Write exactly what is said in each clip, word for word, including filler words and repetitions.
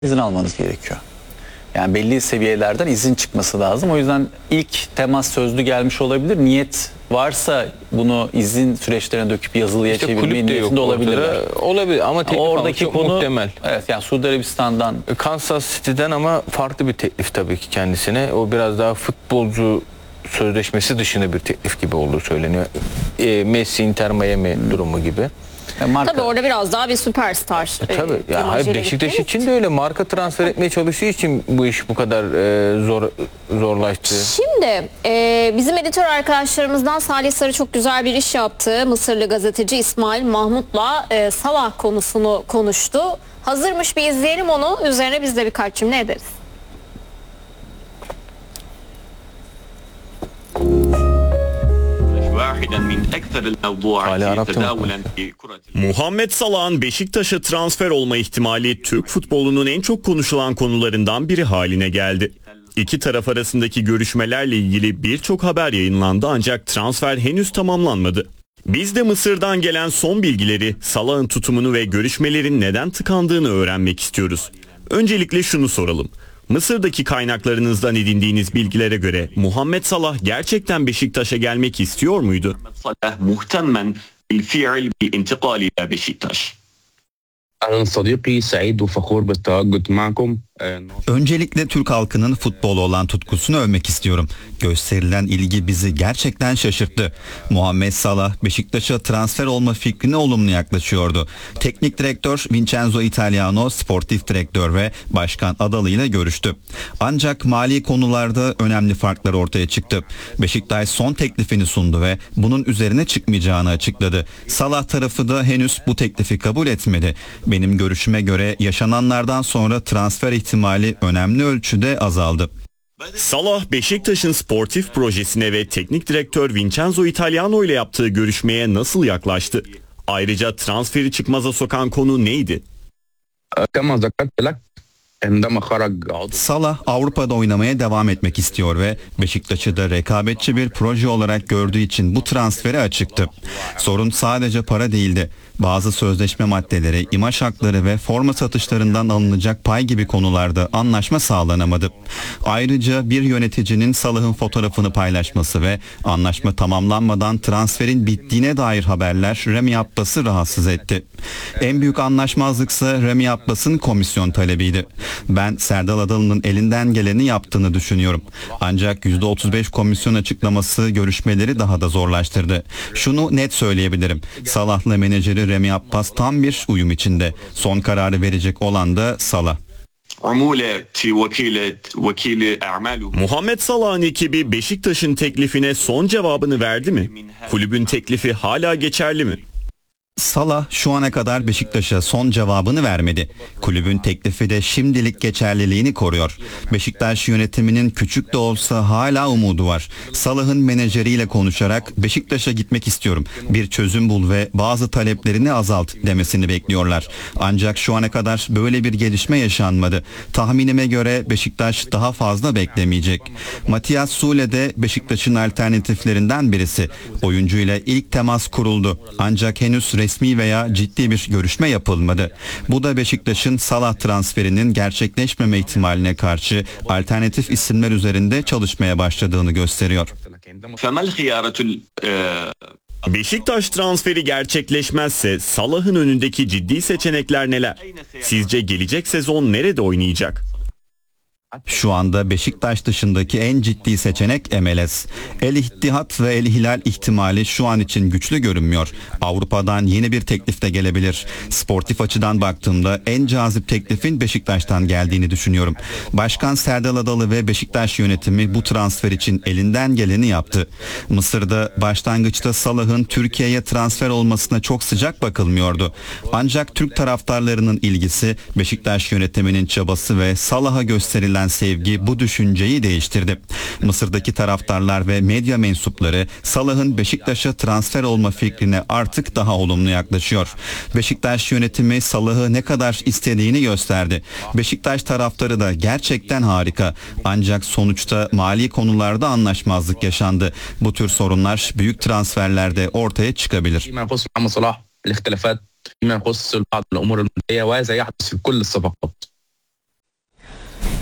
izin almanız gerekiyor. Yani belli seviyelerden izin çıkması lazım. O yüzden ilk temas sözlü gelmiş olabilir. Niyet varsa bunu izin süreçlerine döküp yazılıya İşte çevirmeyi niyetinde olabilir. Olabilir ama teklif oradaki konu muhtemel. Evet, yani Suudi Arabistan'dan, Kansas City'den ama farklı bir teklif tabii ki kendisine. O biraz daha futbolcu sözleşmesi dışında bir teklif gibi olduğu söyleniyor. E, Messi, Inter Miami durumu gibi. marka... Tabii orada biraz daha bir süperstar. E, tabii. E, ya hayır, Beşiktaş için de öyle. Marka transfer etmeye çalıştığı için bu iş bu kadar e, zor zorlaştı. Şimdi e, bizim editör arkadaşlarımızdan Salih Sarı çok güzel bir iş yaptı. Mısırlı gazeteci İsmail Mahmut'la e, Salah konusunu konuştu. Hazırmış, bir izleyelim onu. Üzerine biz de birkaç cümle ederiz. Muhammed Salah'ın Beşiktaş'a transfer olma ihtimali Türk futbolunun en çok konuşulan konularından biri haline geldi. İki taraf arasındaki görüşmelerle ilgili birçok haber yayınlandı ancak transfer henüz tamamlanmadı. Biz de Mısır'dan gelen son bilgileri, Salah'ın tutumunu ve görüşmelerin neden tıkandığını öğrenmek istiyoruz. Öncelikle şunu soralım. Mısır'daki kaynaklarınızdan edindiğiniz bilgilere göre Muhammed Salah gerçekten Beşiktaş'a gelmek istiyor muydu? Öncelikle Türk halkının futbola olan tutkusunu övmek istiyorum. Gösterilen ilgi bizi gerçekten şaşırttı. Muhammed Salah Beşiktaş'a transfer olma fikrine olumlu yaklaşıyordu. Teknik direktör Vincenzo Italiano, sportif direktör ve başkan Adalı ile görüştü. Ancak mali konularda önemli farklar ortaya çıktı. Beşiktaş son teklifini sundu ve bunun üzerine çıkmayacağını açıkladı. Salah tarafı da henüz bu teklifi kabul etmedi. Benim görüşüme göre yaşananlardan sonra transfer ihtimali önemli ölçüde azaldı. Salah, Beşiktaş'ın sportif projesine ve teknik direktör Vincenzo Italiano ile yaptığı görüşmeye nasıl yaklaştı? Ayrıca transferi çıkmaza sokan konu neydi? Salah Avrupa'da oynamaya devam etmek istiyor ve Beşiktaş'ı da rekabetçi bir proje olarak gördüğü için bu transferi açıktı. Sorun sadece para değildi. Bazı sözleşme maddeleri, imaj hakları ve forma satışlarından alınacak pay gibi konularda anlaşma sağlanamadı. Ayrıca bir yöneticinin Salah'ın fotoğrafını paylaşması ve anlaşma tamamlanmadan transferin bittiğine dair haberler Rami Abbas'ı rahatsız etti. En büyük anlaşmazlıksa Rami Abbas'ın komisyon talebiydi. Ben Serdal Adalı'nın elinden geleni yaptığını düşünüyorum. Ancak yüzde otuz beş komisyon açıklaması görüşmeleri daha da zorlaştırdı. Şunu net söyleyebilirim. Salah'la menajeri Rami Abbas tam bir uyum içinde. Son kararı verecek olan da Salah. Muhammed Salah'ın ekibi Beşiktaş'ın teklifine son cevabını verdi mi? Kulübün teklifi hala geçerli mi? Salah şu ana kadar Beşiktaş'a son cevabını vermedi. Kulübün teklifi de şimdilik geçerliliğini koruyor. Beşiktaş yönetiminin küçük de olsa hala umudu var. Salah'ın menajeriyle konuşarak Beşiktaş'a gitmek istiyorum, bir çözüm bul ve bazı taleplerini azalt demesini bekliyorlar. Ancak şu ana kadar böyle bir gelişme yaşanmadı. Tahminime göre Beşiktaş daha fazla beklemeyecek. Matias Sule de Beşiktaş'ın alternatiflerinden birisi. Oyuncuyla ilk temas kuruldu. Ancak henüz resmi veya ciddi bir görüşme yapılmadı. Bu da Beşiktaş'ın Salah transferinin gerçekleşmeme ihtimaline karşı alternatif isimler üzerinde çalışmaya başladığını gösteriyor. Beşiktaş transferi gerçekleşmezse Salah'ın önündeki ciddi seçenekler neler? Sizce gelecek sezon nerede oynayacak? Şu anda Beşiktaş dışındaki en ciddi seçenek M L S. El İttihat ve El Hilal ihtimali şu an için güçlü görünmüyor. Avrupa'dan yeni bir teklif de gelebilir. Sportif açıdan baktığımda en cazip teklifin Beşiktaş'tan geldiğini düşünüyorum. Başkan Serdal Adalı ve Beşiktaş yönetimi bu transfer için elinden geleni yaptı. Mısır'da başlangıçta Salah'ın Türkiye'ye transfer olmasına çok sıcak bakılmıyordu. Ancak Türk taraftarlarının ilgisi, Beşiktaş yönetiminin çabası ve Salah'a gösterilen sevgi bu düşünceyi değiştirdi. Mısır'daki taraftarlar ve medya mensupları Salah'ın Beşiktaş'a transfer olma fikrine artık daha olumlu yaklaşıyor. Beşiktaş yönetimi Salah'ı ne kadar istediğini gösterdi. Beşiktaş taraftarı da gerçekten harika. Ancak sonuçta mali konularda anlaşmazlık yaşandı. Bu tür sorunlar büyük transferlerde ortaya çıkabilir.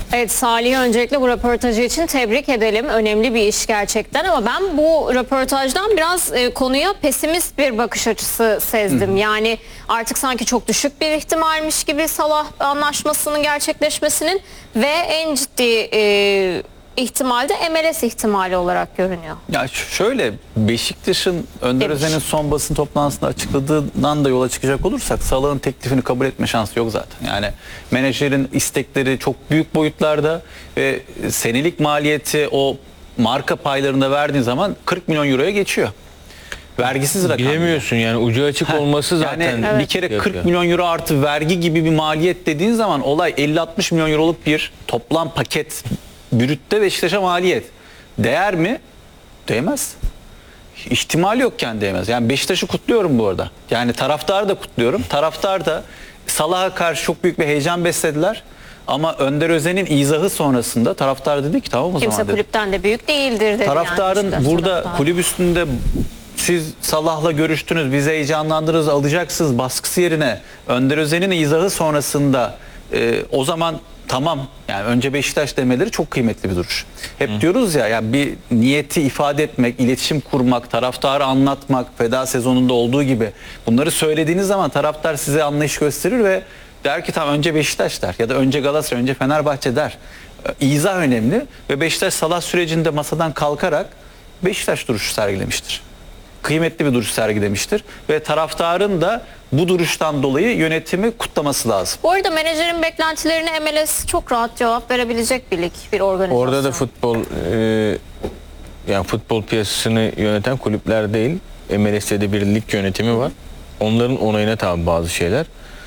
Evet, Salih'i öncelikle bu röportajı için tebrik edelim. Önemli bir iş gerçekten ama ben bu röportajdan biraz e, konuya pesimist bir bakış açısı sezdim. Hı. Yani artık sanki çok düşük bir ihtimalmiş gibi Salah anlaşmasının gerçekleşmesinin ve en ciddi e, ihtimalde M L S ihtimali olarak görünüyor. Ya şöyle, Beşiktaş'ın Önder Demiş. Özen'in son basın toplantısında açıkladığından da yola çıkacak olursak Salah'ın teklifini kabul etme şansı yok zaten. Yani menajerin istekleri çok büyük boyutlarda ve senelik maliyeti o marka paylarında verdiğin zaman kırk milyon euroya geçiyor. Vergisiz rakam. Bilemiyorsun yani, ucu açık olması zaten. Yani Evet. bir kere yapıyor. kırk milyon euro artı vergi gibi bir maliyet dediğin zaman olay elli altmış milyon euroluk bir toplam paket. Brütte Beşiktaş'a maliyet. Değer mi? Değmez. İhtimali yokken değmez. Yani Beşiktaş'ı kutluyorum bu arada. Yani taraftarı da kutluyorum. Taraftar da Salah'a karşı çok büyük bir heyecan beslediler. Ama Önder Özen'in izahı sonrasında taraftar dedi ki tamam o Kimse zaman dedi. kulüpten de büyük değildir dedi. Taraftarın yani burada taraftar. kulüp üstünde siz Salah'la görüştünüz, bizi heyecanlandırırız, alacaksınız baskısı yerine Önder Özen'in izahı sonrasında e, o zaman tamam, yani önce Beşiktaş demeleri çok kıymetli bir duruş. Hep Hı. diyoruz ya, yani bir niyeti ifade etmek, iletişim kurmak, taraftarı anlatmak, feda sezonunda olduğu gibi bunları söylediğiniz zaman taraftar size anlayış gösterir ve der ki tamam önce Beşiktaş der ya da önce Galatasaray, önce Fenerbahçe der. İzah önemli ve Beşiktaş Salah sürecinde masadan kalkarak Beşiktaş duruşu sergilemiştir. Kıymetli bir duruş sergilemiştir ve taraftarın da bu duruştan dolayı yönetimi kutlaması lazım. Bu arada menajerin beklentilerine M L S çok rahat cevap verebilecek bir lig, bir organizasyon. Orada da futbol e, yani futbol piyasasını yöneten kulüpler değil, M L S'de bir lig yönetimi var. Onların onayına tabi bazı şeyler.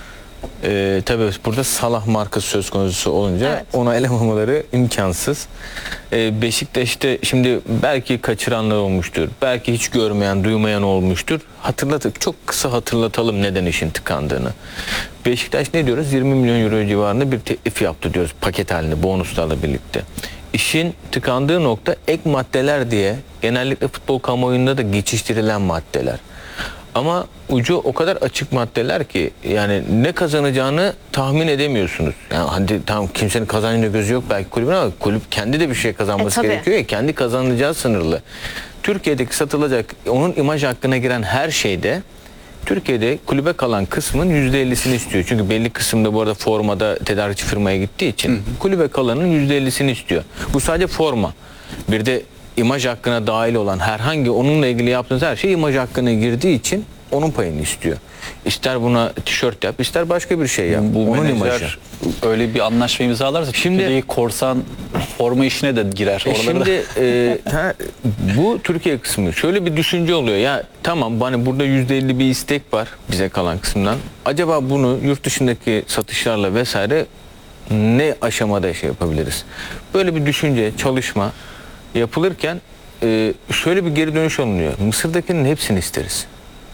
Ee, tabii burada Salah markası söz konusu olunca evet. onaylamamaları imkansız. Ee, Beşiktaş'ta şimdi belki kaçıranlar olmuştur. Belki hiç görmeyen, duymayan olmuştur. Hatırlatıp çok kısa hatırlatalım neden işin tıkandığını. Beşiktaş ne diyoruz? yirmi milyon euro civarında bir teklif yaptı diyoruz. Paket halinde, bonuslarla birlikte. İşin tıkandığı nokta ek maddeler diye genellikle futbol kamuoyunda da geçiştirilen maddeler. Ama ucu o kadar açık maddeler ki yani ne kazanacağını tahmin edemiyorsunuz. Yani hadi tamam, kimsenin kazancında gözü yok belki kulübün ama kulüp kendi de bir şey kazanması e, gerekiyor ya, kendi kazanacağı sınırlı. Türkiye'deki satılacak, onun imaj hakkına giren her şeyde Türkiye'de kulübe kalan kısmın yüzde ellisini istiyor. Çünkü belli kısımda bu arada formada tedarikçi firmaya gittiği için hı hı. kulübe kalanın yüzde ellisini istiyor. Bu sadece forma. Bir de imaj hakkına dahil olan herhangi onunla ilgili yaptığınız her şey imaj hakkına girdiği için onun payını istiyor. İster buna tişört yap, ister başka bir şey yap. Bu onun menajer imajı. öyle bir anlaşma imzalarsa Şimdi Türkiye'yi korsan forma işine de girer. E şimdi e, ha, bu Türkiye kısmı. Şöyle bir düşünce oluyor. Ya tamam, hani burada yüzde elli bir istek var bize kalan kısımdan. Acaba bunu yurt dışındaki satışlarla vesaire ne aşamada şey yapabiliriz? Böyle bir düşünce, çalışma yapılırken e, şöyle bir geri dönüş alınıyor. Mısır'dakinin hepsini isteriz.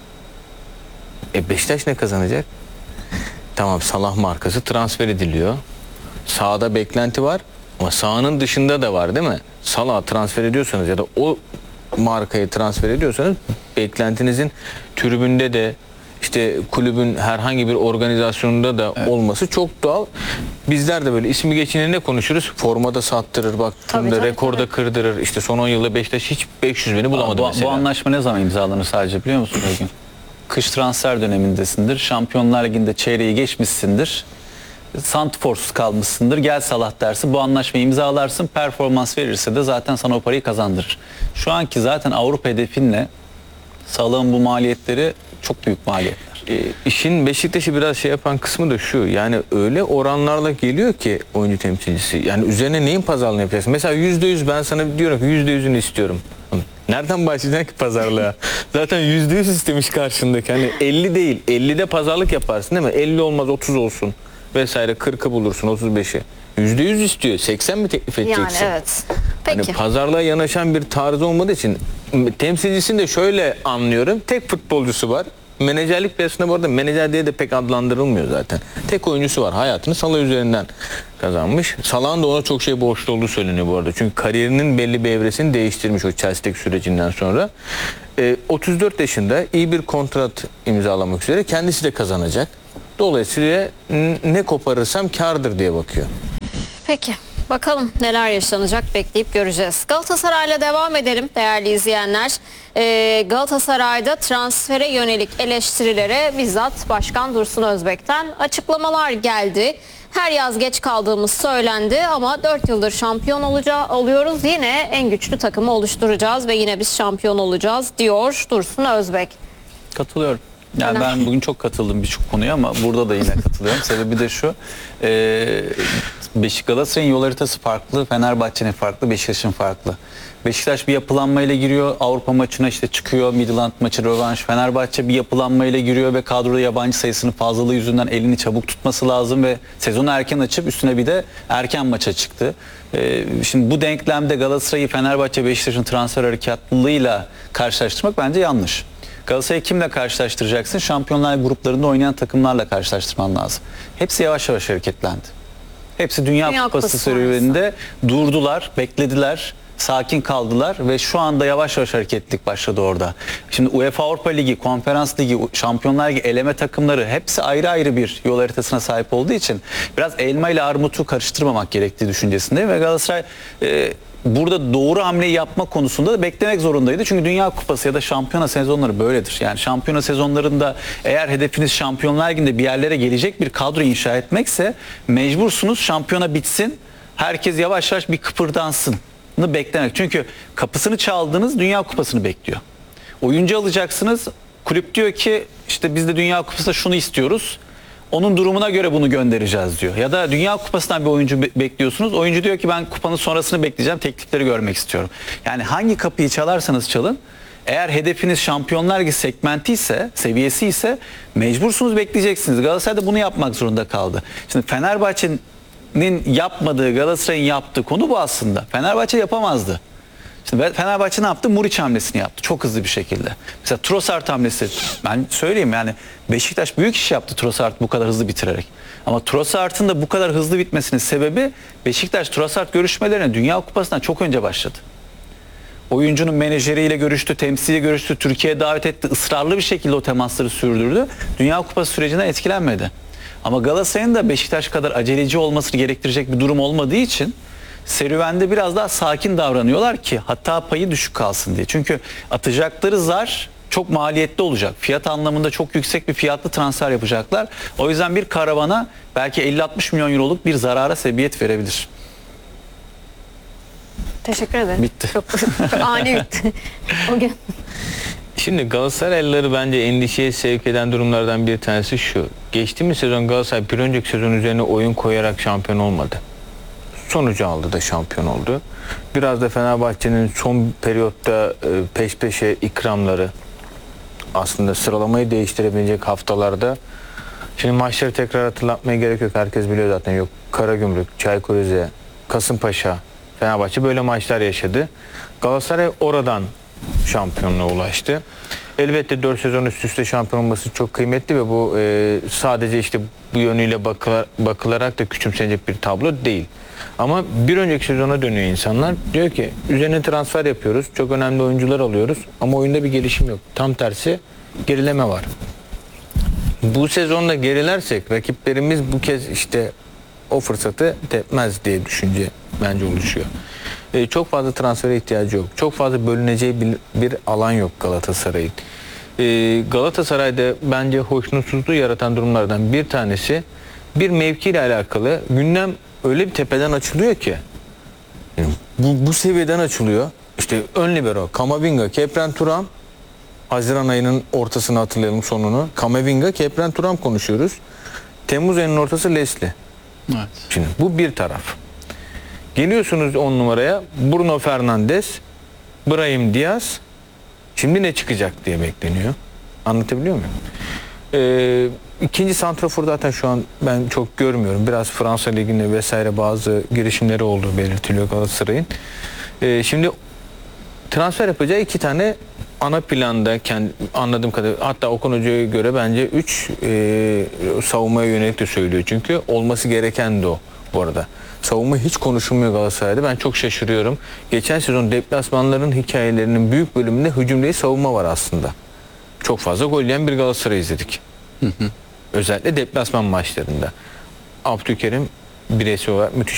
E Beşiktaş ne kazanacak? Tamam, Salah markası transfer ediliyor. Sahada beklenti var ama sahanın dışında da var değil mi? Salah transfer ediyorsanız ya da o markayı transfer ediyorsanız beklentinizin tribünde de işte kulübün herhangi bir organizasyonunda da evet. olması çok doğal. Bizler de böyle ismi geçince ne konuşuruz? Formada sattırır, bak tabii, tabii, rekorda tabii. kırdırır. İşte son on yılda Beşiktaş hiç beş yüz bini bulamadı bu, mesela. Bu anlaşma ne zaman imzalanır sadece biliyor musun bugün? Kış transfer dönemindesindir. Şampiyonlar Ligi'nde çeyreği geçmişsindir. Santiforsuz kalmışsındır. Gel Salah dersin. Bu anlaşmayı imzalarsın. Performans verirse de zaten sana o parayı kazandırır. Şu anki zaten Avrupa hedefinle Salah'ın bu maliyetleri çok büyük maliyetler. E, işin Beşiktaş'ı biraz şey yapan kısmı da şu. Yani öyle oranlarla geliyor ki oyuncu temsilcisi. Yani üzerine neyin pazarlığını yapacaksın? Mesela yüzde yüz ben sana diyorum ki yüzde yüzünü istiyorum. Nereden başlayacaksın ki pazarlığa? Zaten yüzde yüz istemiş karşındaki. Hani elli değil. ellide pazarlık yaparsın değil mi? elli olmaz otuz olsun vesaire, kırkı bulursun, otuz beşi. yüzde yüz istiyor. seksen mi teklif edeceksin? Yani evet. Peki. Hani pazarlığa yanaşan bir tarzı olmadığı için temsilcisini de şöyle anlıyorum. Tek futbolcusu var. Menajerlik piyasasında bu arada menajer diye de pek adlandırılmıyor zaten. Tek oyuncusu var. Hayatını Salah üzerinden kazanmış. Salah'ın da ona çok şey borçlu olduğu söyleniyor bu arada. Çünkü kariyerinin belli bir evresini değiştirmiş o Chelsea'deki sürecinden sonra. Ee, otuz dört yaşında iyi bir kontrat imzalamak üzere, kendisi de kazanacak. Dolayısıyla ne koparırsam kârdır diye bakıyor. Peki. Bakalım neler yaşanacak, bekleyip göreceğiz. Galatasaray'la devam edelim değerli izleyenler. Ee, Galatasaray'da transfere yönelik eleştirilere bizzat Başkan Dursun Özbek'ten açıklamalar geldi. Her yaz geç kaldığımız söylendi ama dört yıldır şampiyon olacağı, oluyoruz. Yine en güçlü takımı oluşturacağız ve yine biz şampiyon olacağız diyor Dursun Özbek. Katılıyorum. Yani Neden? ben bugün çok katıldım birçok konuya ama burada da yine katılıyorum. Sebebi de şu. E, Beşik Galatasaray'ın yol haritası farklı, Fenerbahçe'nin farklı, Beşiktaş'ın farklı. Beşiktaş bir yapılanmayla giriyor, Avrupa maçına işte çıkıyor, Midland maçı rövanş. Fenerbahçe bir yapılanmayla giriyor ve kadroda yabancı sayısının fazlalığı yüzünden elini çabuk tutması lazım ve sezonu erken açıp üstüne bir de erken maça çıktı. Ee, şimdi bu denklemde Galatasaray'ı Fenerbahçe, Beşiktaş'ın transfer hareketliliğiyle karşılaştırmak bence yanlış. Galatasaray'ı kimle karşılaştıracaksın? Şampiyonlar gruplarında oynayan takımlarla karşılaştırman lazım. Hepsi yavaş yavaş hareketlendi. Hepsi Dünya, Dünya Kupası, Kupası serüveninde durdular, beklediler, sakin kaldılar ve şu anda yavaş yavaş hareketlilik başladı orada. Şimdi UEFA Avrupa Ligi, Konferans Ligi, Şampiyonlar Ligi eleme takımları hepsi ayrı ayrı bir yol haritasına sahip olduğu için biraz elma ile armutu karıştırmamak gerektiği düşüncesindeyim ve Galatasaray e, burada doğru hamleyi yapma konusunda da beklemek zorundaydı. Çünkü Dünya Kupası ya da şampiyona sezonları böyledir. Yani şampiyona sezonlarında eğer hedefiniz Şampiyonlar Ligi'nde bir yerlere gelecek bir kadro inşa etmekse mecbursunuz şampiyona bitsin. Herkes yavaş yavaş bir kıpırdansın beklemek. Çünkü kapısını çaldığınız Dünya Kupası'nı bekliyor. Oyuncu alacaksınız. Kulüp diyor ki işte biz de Dünya Kupası'nda şunu istiyoruz. Onun durumuna göre bunu göndereceğiz diyor. Ya da Dünya Kupası'ndan bir oyuncu be- bekliyorsunuz. Oyuncu diyor ki ben kupanın sonrasını bekleyeceğim. Teklifleri görmek istiyorum. Yani hangi kapıyı çalarsanız çalın. Eğer hedefiniz Şampiyonlar Ligi segmenti ise, seviyesi ise mecbursunuz, bekleyeceksiniz. Galatasaray da bunu yapmak zorunda kaldı. Şimdi Fenerbahçe'nin yapmadığı, Galatasaray'ın yaptığı konu bu aslında. Fenerbahçe yapamazdı. Şimdi Fenerbahçe ne yaptı? Muriç hamlesini yaptı. Çok hızlı bir şekilde. Mesela Trossard hamlesi. Ben söyleyeyim yani Beşiktaş büyük iş yaptı Trossard bu kadar hızlı bitirerek. Ama Trossard'ın da bu kadar hızlı bitmesinin sebebi Beşiktaş Trossard görüşmelerine Dünya Kupası'ndan çok önce başladı. Oyuncunun menajeriyle görüştü, temsiliyle görüştü, Türkiye'ye davet etti. Israrlı bir şekilde o temasları sürdürdü. Dünya Kupası sürecinden etkilenmedi. Ama Galatasaray'ın da Beşiktaş kadar aceleci olmasını gerektirecek bir durum olmadığı için serüvende biraz daha sakin davranıyorlar ki hata payı düşük kalsın diye. Çünkü atacakları zar çok maliyetli olacak. Fiyat anlamında çok yüksek bir fiyatlı transfer yapacaklar. O yüzden bir karavana belki elli altmış milyon euroluk bir zarara sebebiyet verebilir. Teşekkür ederim. Bitti. Çok, çok ani bitti. O gün. Şimdi Galatasaraylıları bence endişeye sevk eden durumlardan bir tanesi şu. Geçtiğimiz sezon Galatasaray bir önceki sezon üzerine oyun koyarak şampiyon olmadı. Sonucu aldı da şampiyon oldu. Biraz da Fenerbahçe'nin son periyotta peş peşe ikramları aslında sıralamayı değiştirebilecek haftalarda. Şimdi maçları tekrar hatırlatmaya gerek yok. Herkes biliyor zaten. Yok Karagümrük, Çaykur Rize, Kasımpaşa, Fenerbahçe böyle maçlar yaşadı. Galatasaray oradan şampiyonluğa ulaştı. Elbette dört sezon üst üste şampiyon olması çok kıymetli ve bu e, sadece işte bu yönüyle bakılar, bakılarak da küçümsenecek bir tablo değil. Ama bir önceki sezona dönüyor insanlar. Diyor ki üzerine transfer yapıyoruz. Çok önemli oyuncular alıyoruz. Ama oyunda bir gelişim yok. Tam tersi gerileme var. Bu sezonda gerilersek rakiplerimiz bu kez işte o fırsatı tepmez diye düşünce bence oluşuyor. Ee, çok fazla transfere ihtiyacı yok. Çok fazla bölüneceği bir, bir alan yok Galatasaray'ın. Ee, Galatasaray'da bence hoşnutsuzluğu yaratan durumlardan bir tanesi bir mevkiyle alakalı gündem öyle bir tepeden açılıyor ki yani bu, bu seviyeden açılıyor. İşte ön libero, Kamavinga, Kepren Turam, Haziran ayının ortasını hatırlayalım sonunu. Kamavinga, Kepren Turam konuşuyoruz. Temmuz ayının ortası Leslie. Evet. Şimdi bu bir taraf. Geliyorsunuz on numaraya Bruno Fernandes, Brahim Diaz. Şimdi ne çıkacak diye bekleniyor. Anlatabiliyor muyum? Ee, ikinci santrafor zaten şu an ben çok görmüyorum. Biraz Fransa Ligi'nde vesaire bazı girişimleri olduğu belirtiliyor Galatasaray'ın. Ee, şimdi transfer yapacağı iki tane ana planda kendi, anladığım kadarıyla hatta Okan Hoca'ya göre bence üç e, savunmaya yönelik de söylüyor. Çünkü olması gereken de o bu arada. Savunma hiç konuşulmuyor Galatasaray'da. Ben çok şaşırıyorum. Geçen sezon deplasmanların hikayelerinin büyük bölümünde hücum değil savunma var aslında. Çok fazla gol yiyen bir Galatasaray izledik. Hı hı. Özellikle deplasman maçlarında. Abdülkerim bireysel olarak müthiş